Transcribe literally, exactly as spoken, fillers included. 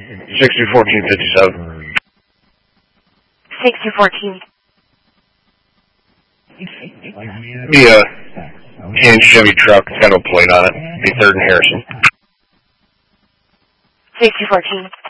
six two fourteen fifty-seven. six two fourteen. Be a hand Chevy truck. It's got no plate on it. Be third and Harrison. six two fourteen.